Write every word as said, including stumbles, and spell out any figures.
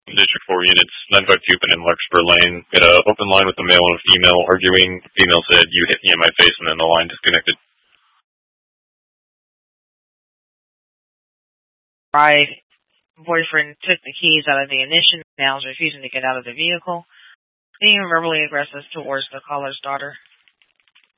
District four units, nine five two in Larkspur Lane. Got an open line with a male and a female arguing. Female said, "You hit me in my face," and then the line disconnected. My boyfriend took the keys out of the ignition, now is refusing to get out of the vehicle, being verbally aggressive towards the caller's daughter.